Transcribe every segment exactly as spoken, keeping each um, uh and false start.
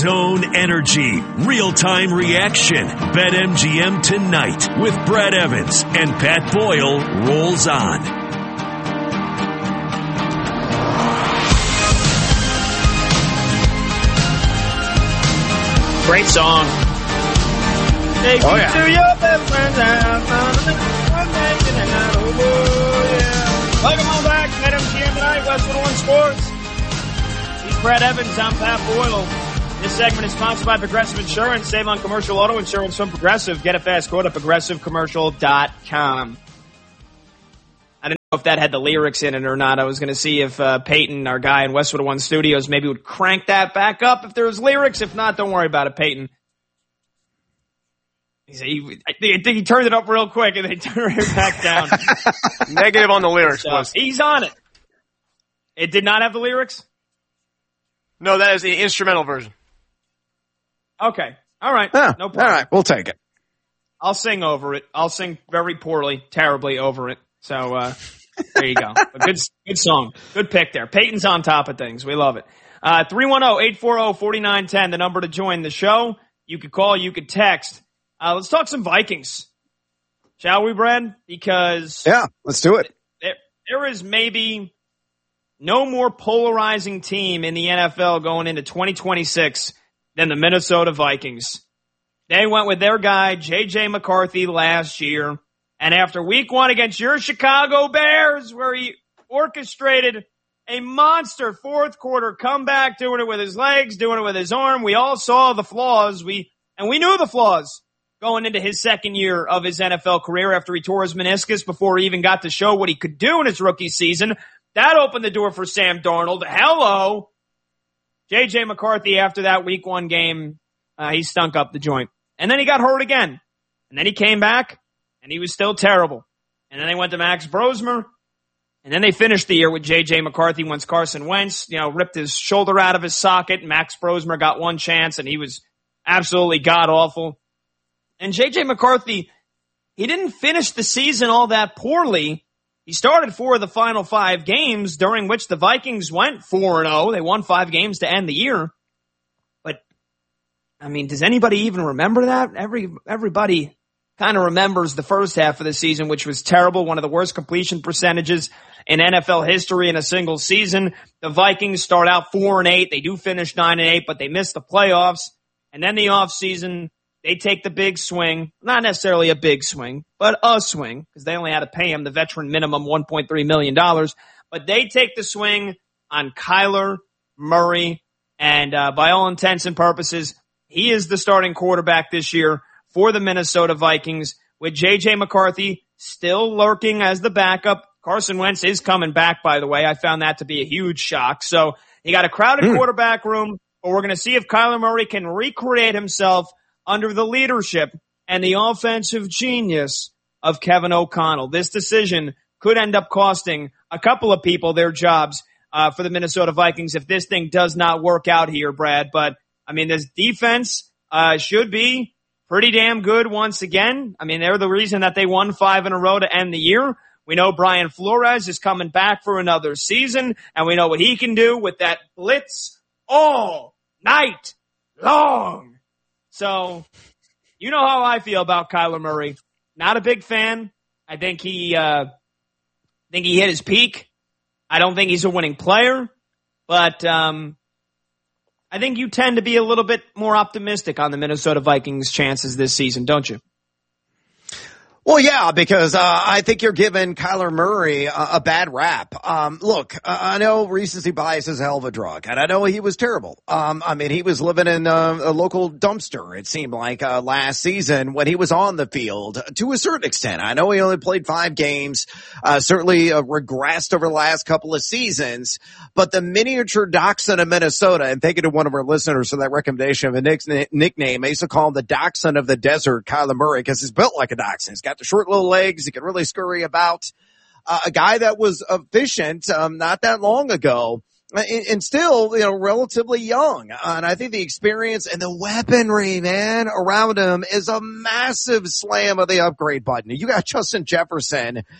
Zone Energy, real-time reaction. BetMGM Tonight with Brad Evans and Pat Boyle rolls on. Great song. Take oh, me yeah. to your best friend's house. Welcome on back. BetMGM Tonight, West one oh one Sports. He's Brad Evans. I'm Pat Boyle. This segment is sponsored by Progressive Insurance. Save on commercial auto insurance from Progressive. Get a fast quote at progressive commercial dot com. I didn't know if that had the lyrics in it or not. I was going to see if uh, Peyton, our guy in West one oh one Studios, maybe would crank that back up if there was lyrics. If not, don't worry about it, Peyton. He, I think he turned it up real quick and they turned it back down. Negative on the lyrics, so, was. He's on it. It did not have the lyrics? No, that is the instrumental version. Okay. All right. Oh, no problem. All right. We'll take it. I'll sing over it. I'll sing very poorly, terribly over it. So, uh, there you go. A good, good song. Good pick there. Peyton's on top of things. We love it. Uh, three one zero, eight four zero, four nine one zero, the number to join the show. You could call, you could text. Uh, let's talk some Vikings. Shall we, Brad? Because. Yeah, let's do it. There, there is maybe no more polarizing team in the N F L going into twenty twenty-six than the Minnesota Vikings. They went with their guy, J J McCarthy, last year. And after week one against your Chicago Bears, where he orchestrated a monster fourth quarter comeback, doing it with his legs, doing it with his arm, we all saw the flaws. We and we knew the flaws going into his second year of his N F L career after he tore his meniscus before he even got to show what he could do in his rookie season. That opened the door for Sam Darnold. Hello. J J McCarthy, after that week one game, uh, he stunk up the joint. And then he got hurt again. And then he came back, and he was still terrible. And then they went to Max Brosmer. And then they finished the year with J J McCarthy once Carson Wentz, you know, ripped his shoulder out of his socket. Max Brosmer got one chance, and he was absolutely god-awful. And J J McCarthy, he didn't finish the season all that poorly. He started four of the final five games, during which the Vikings went four and oh. They won five games to end the year. But, I mean, does anybody even remember that? Every Everybody kind of remembers the first half of the season, which was terrible, one of the worst completion percentages in N F L history in a single season. The Vikings start out four and eight. They do finish nine and eight, but they miss the playoffs. And then the offseason, they take the big swing, not necessarily a big swing, but a swing, because they only had to pay him the veteran minimum one point three million dollars. But they take the swing on Kyler Murray, and uh, by all intents and purposes, he is the starting quarterback this year for the Minnesota Vikings, with J J McCarthy still lurking as the backup. Carson Wentz is coming back, by the way. I found that to be a huge shock. So you got a crowded mm. quarterback room, but we're going to see if Kyler Murray can recreate himself under the leadership and the offensive genius of Kevin O'Connell. This decision could end up costing a couple of people their jobs uh, for the Minnesota Vikings if this thing does not work out here, Brad. But, I mean, this defense uh, should be pretty damn good once again. I mean, they're the reason that they won five in a row to end the year. We know Brian Flores is coming back for another season, and we know what he can do with that blitz all night long. So, you know how I feel about Kyler Murray. Not a big fan. I think he, uh, think he hit his peak. I don't think he's a winning player, but, um, I think you tend to be a little bit more optimistic on the Minnesota Vikings' chances this season, don't you? Well, yeah, because uh, I think you're giving Kyler Murray a, a bad rap. Um, look, uh, I know recency bias is a hell of a drug, and I know he was terrible. Um, I mean, he was living in a, a local dumpster, it seemed like, uh, last season when he was on the field to a certain extent. I know he only played five games, uh, certainly uh, regressed over the last couple of seasons, but the miniature dachshund of Minnesota, and thank you to one of our listeners for that recommendation of a nick- nickname. I used to call him the dachshund of the desert, Kyler Murray, because he's built like a dachshund. He's got the short little legs. He can really scurry about. Uh, a guy that was efficient um, not that long ago, and, and still, you know, relatively young. Uh, and I think the experience and the weaponry, man, around him is a massive slam of the upgrade button. You got Justin Jefferson,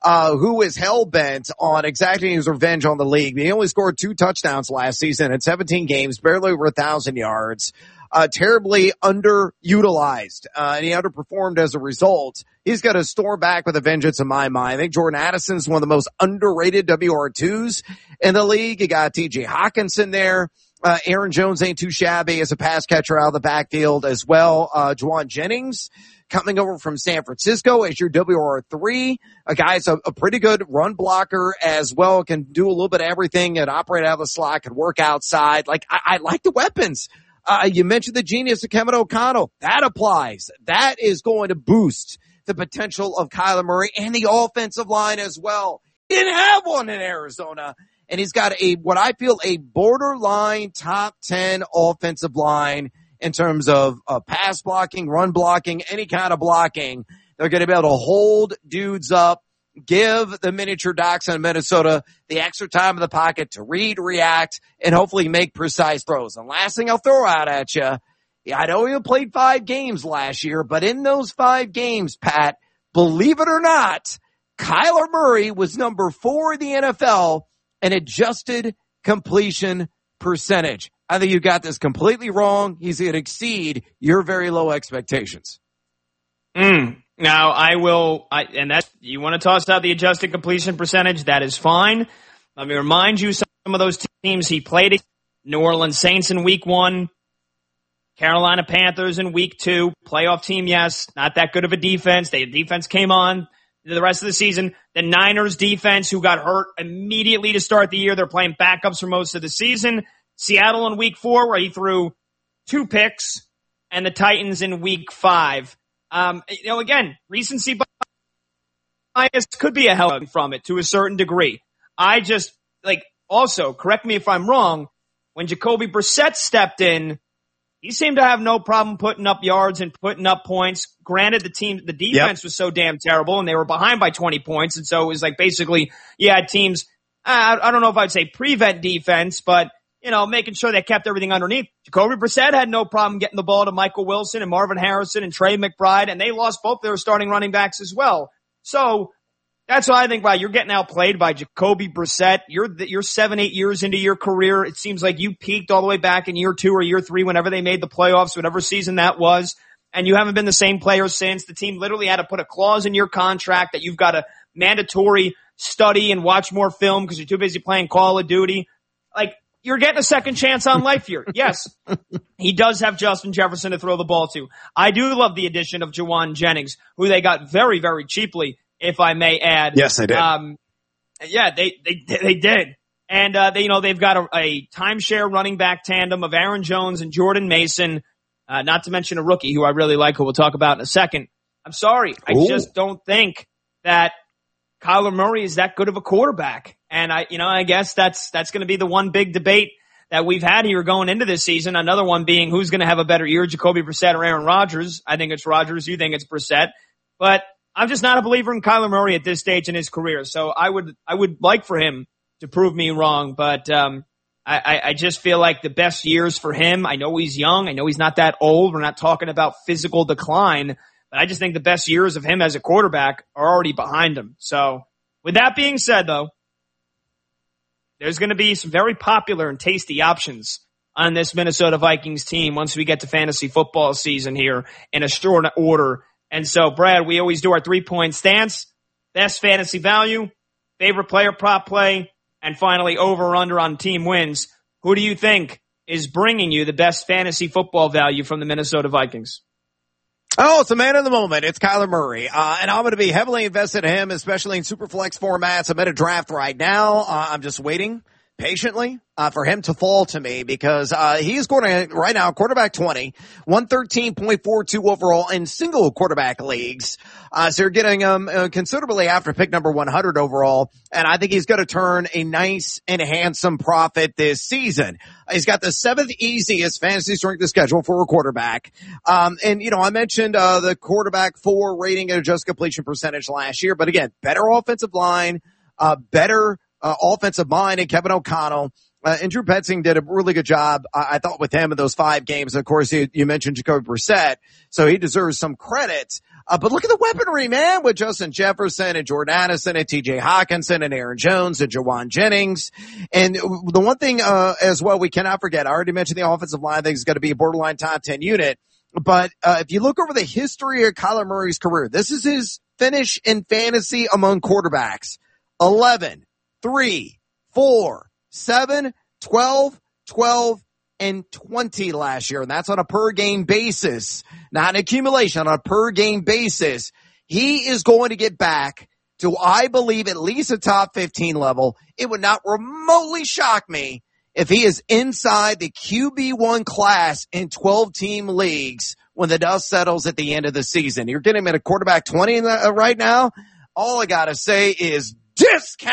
uh, who is hell-bent on exacting his revenge on the league. He only scored two touchdowns last season in seventeen games, barely over a thousand yards. Uh, terribly underutilized, uh, and he underperformed as a result. He's got to storm back with a vengeance in my mind. I think Jordan Addison's one of the most underrated W R twos in the league. You got T J Hawkinson there. Uh, Aaron Jones ain't too shabby as a pass catcher out of the backfield as well. Uh, Juwan Jennings coming over from San Francisco as your W R three. A guy's a, a pretty good run blocker as well. Can do a little bit of everything and operate out of the slot, can work outside. Like, I, I like the weapons. Uh, you mentioned the genius of Kevin O'Connell. That applies. That is going to boost the potential of Kyler Murray and the offensive line as well. He didn't have one in Arizona, and he's got a, what I feel, a borderline top ten offensive line in terms of uh, pass blocking, run blocking, any kind of blocking. They're going to be able to hold dudes up, give the miniature docs in Minnesota the extra time in the pocket to read, react, and hopefully make precise throws. And last thing I'll throw out at you, I know he played five games last year, but in those five games, Pat, believe it or not, Kyler Murray was number four in the N F L in adjusted completion percentage. I think you got this completely wrong. He's going to exceed your very low expectations. Mm. Now, I will, I, and that, you want to toss out the adjusted completion percentage, that is fine. Let me remind you some of those teams he played. New Orleans Saints in week one, Carolina Panthers in week two, playoff team, yes, not that good of a defense. The defense came on the rest of the season. The Niners defense, who got hurt immediately to start the year, they're playing backups for most of the season. Seattle in week four, where he threw two picks, and the Titans in week five. Um, you know, again, recency bias could be a help from it to a certain degree. I just, like, also, correct me if I'm wrong, when Jacoby Brissett stepped in, he seemed to have no problem putting up yards and putting up points. Granted, the team, the defense yep. was so damn terrible, and they were behind by twenty points, and so it was like basically, you had teams, I, I don't know if I'd say prevent defense, but you know, making sure they kept everything underneath. Jacoby Brissett had no problem getting the ball to Michael Wilson and Marvin Harrison and Trey McBride, and they lost both their starting running backs as well. So that's what I think. Wow, you're getting outplayed by Jacoby Brissett. You're you're seven, eight years into your career. It seems like you peaked all the way back in year two or year three, whenever they made the playoffs, whatever season that was, and you haven't been the same player since. The team literally had to put a clause in your contract that you've got to mandatory study and watch more film because you're too busy playing Call of Duty. Like, you're getting a second chance on life here. Yes, he does have Justin Jefferson to throw the ball to. I do love the addition of Juwan Jennings, who they got very, very cheaply, if I may add. Yes, they did. Um, yeah, they, they, they did. And, uh, they, you know, they've got a, a timeshare running back tandem of Aaron Jones and Jordan Mason, uh, not to mention a rookie who I really like, who we'll talk about in a second. I'm sorry. Ooh. I just don't think that Kyler Murray is that good of a quarterback. And I, you know, I guess that's, that's going to be the one big debate that we've had here going into this season. Another one being who's going to have a better year, Jacoby Brissett or Aaron Rodgers. I think it's Rodgers. You think it's Brissett. But I'm just not a believer in Kyler Murray at this stage in his career. So I would, I would like for him to prove me wrong. But, um, I, I just feel like the best years for him, I know he's young. I know he's not that old. We're not talking about physical decline, but I just think the best years of him as a quarterback are already behind him. So with that being said, though, there's going to be some very popular and tasty options on this Minnesota Vikings team once we get to fantasy football season here in a short order. And so, Brad, we always do our three-point stance, best fantasy value, favorite player prop play, and finally over or under on team wins. Who do you think is bringing you the best fantasy football value from the Minnesota Vikings? Oh, it's the man of the moment. It's Kyler Murray. Uh, and I'm going to be heavily invested in him, especially in Superflex formats. I'm in a draft right now. Uh, I'm just waiting patiently uh, for him to fall to me because uh, he's going to, right now, quarterback twenty, one thirteen point four two overall in single quarterback leagues. Uh, so you're getting him um, uh, considerably after pick number one hundred overall. And I think he's going to turn a nice and handsome profit this season. He's got the seventh easiest fantasy strength of schedule for a quarterback. Um, and, you know, I mentioned uh, the quarterback four rating and adjusted completion percentage last year. But again, better offensive line, uh, better Uh, offensive mind and Kevin O'Connell. Uh, and Drew Petzing did a really good job, uh, I thought, with him in those five games. Of course, you, you mentioned Jacoby Brissett, so he deserves some credit. Uh, but look at the weaponry, man, with Justin Jefferson and Jordan Addison and T J Hawkinson and Aaron Jones and Jawan Jennings. And the one thing, uh, as well, we cannot forget, I already mentioned the offensive line. I think is going to be a borderline top ten unit. But, uh, if you look over the history of Kyler Murray's career, this is his finish in fantasy among quarterbacks. eleven, three, four, seven, twelve, twelve, and twenty last year. And that's on a per game basis, not an accumulation, on a per game basis. He is going to get back to, I believe, at least a top fifteen level. It would not remotely shock me if he is inside the Q B one class in twelve team leagues when the dust settles at the end of the season. You're getting him at a quarterback twenty right now. All I got to say is discount.